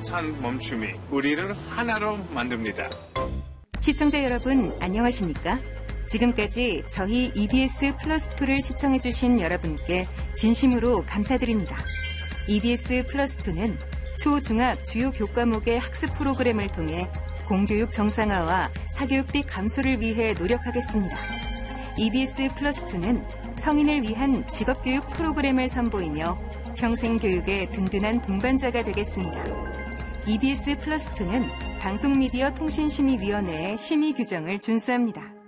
찬 멈춤이 우리를 하나로 만듭니다. 시청자 여러분, 안녕하십니까? 지금까지 저희 EBS 플러스2를 시청해주신 여러분께 진심으로 감사드립니다. EBS 플러스2는 초, 중학 주요 교과목의 학습 프로그램을 통해 공교육 정상화와 사교육비 감소를 위해 노력하겠습니다. EBS 플러스2는 성인을 위한 직업교육 프로그램을 선보이며 평생교육의 든든한 동반자가 되겠습니다. EBS 플러스2는 방송미디어 통신심의위원회의 심의 규정을 준수합니다.